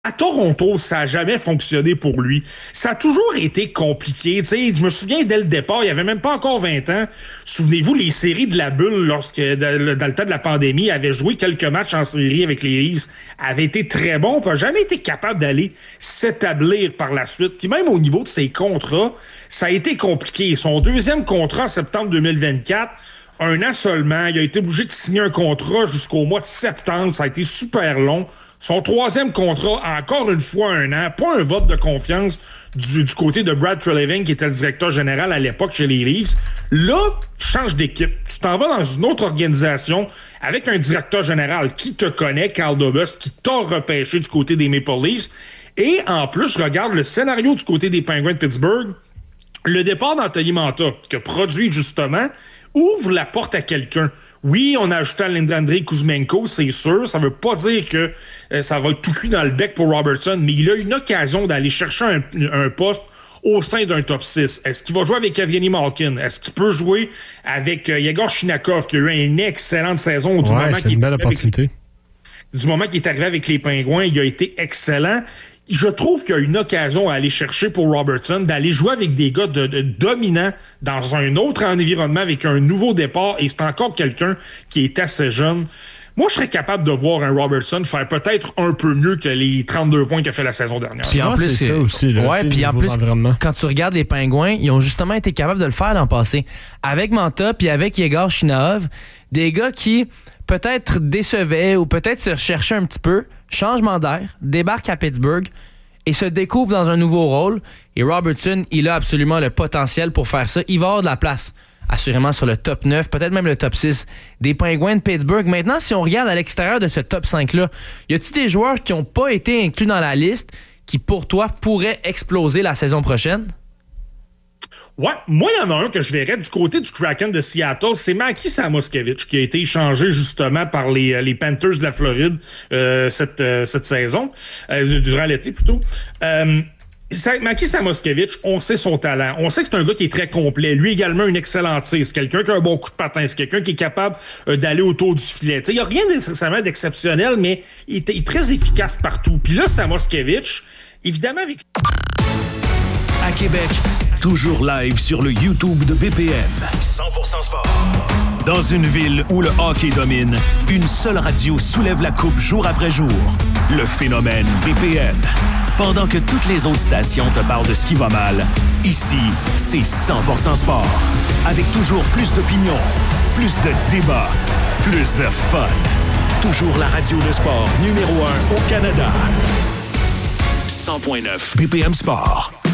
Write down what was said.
À Toronto, ça n'a jamais fonctionné pour lui. Ça a toujours été compliqué. T'sais, je me souviens, dès le départ, il n'y avait même pas encore 20 ans. Souvenez-vous, les séries de la bulle, dans le temps de la pandémie, avait joué quelques matchs en série avec les Leafs, avait été très bon, n'a jamais été capable d'aller s'établir par la suite. Puis même au niveau de ses contrats, ça a été compliqué. Son deuxième contrat en septembre 2024, 1 an seulement, il a été obligé de signer un contrat jusqu'au mois de septembre. Ça a été super long. Son troisième contrat, encore une fois 1 an, pas un vote de confiance du côté de Brad Treliving, qui était le directeur général à l'époque chez les Leafs. Là, tu changes d'équipe. Tu t'en vas dans une autre organisation avec un directeur général qui te connaît, Carl Dubas, qui t'a repêché du côté des Maple Leafs. Et en plus, je regarde le scénario du côté des Penguins de Pittsburgh. Le départ d'Anthony Mantha, que produit justement, ouvre la porte à quelqu'un. Oui, on a ajouté Andrei Kuzmenko, c'est sûr. Ça veut pas dire que ça va être tout cuit dans le bec pour Robertson, mais il a une occasion d'aller chercher un poste au sein d'un top 6. Est-ce qu'il va jouer avec Evgeny Malkin? Est-ce qu'il peut jouer avec Yegor Shinakov, qui a eu une excellente saison du moment c'est une belle opportunité. Du moment qu'il est arrivé avec les Pingouins, il a été excellent. Je trouve qu'il y a une occasion à aller chercher pour Robertson, d'aller jouer avec des gars de dominants dans un autre environnement avec un nouveau départ, et c'est encore quelqu'un qui est assez jeune. Moi, je serais capable de voir un Robertson faire peut-être un peu mieux que les 32 points qu'il a fait la saison dernière. Puis en plus, c'est ça aussi. Là, ouais, puis en plus, quand tu regardes les Pingouins, ils ont justement été capables de le faire l'an passé. Avec Mantha puis avec Yegor Shinakov, des gars qui peut-être décevaient ou peut-être se recherchaient un petit peu, changement d'air, débarquent à Pittsburgh et se découvrent dans un nouveau rôle. Et Robertson, il a absolument le potentiel pour faire ça. Il va avoir de la place, assurément, sur le top 9, peut-être même le top 6 des Penguins de Pittsburgh. Maintenant, si on regarde à l'extérieur de ce top 5-là, y a-t-il des joueurs qui n'ont pas été inclus dans la liste qui, pour toi, pourraient exploser la saison prochaine? Ouais, moi, il y en a un que je verrais du côté du Kraken de Seattle, c'est Maki Samoskevich, qui a été échangé justement par les Panthers de la Floride cette saison, durant l'été plutôt. Maki Samoskevich, on sait son talent. On sait que c'est un gars qui est très complet. Lui également, une excellente tire. C'est quelqu'un qui a un bon coup de patin. C'est quelqu'un qui est capable d'aller autour du filet. Il n'y a rien nécessairement d'exceptionnel, mais il est très efficace partout. Puis là, Samoskevich, évidemment avec... À Québec, toujours live sur le YouTube de BPM. 100% sport. Dans une ville où le hockey domine, une seule radio soulève la coupe jour après jour. Le phénomène BPM. Pendant que toutes les autres stations te parlent de ce qui va mal, ici, c'est 100% sport. Avec toujours plus d'opinions, plus de débats, plus de fun. Toujours la radio de sport numéro 1 au Canada. 100.9 BPM Sport.